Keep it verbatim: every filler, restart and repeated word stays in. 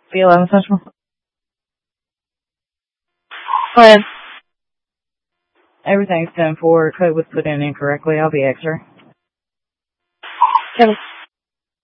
The eleven Central. Go ahead. Everything's ten four. Code was put in incorrectly. I'll be extra. Kevin.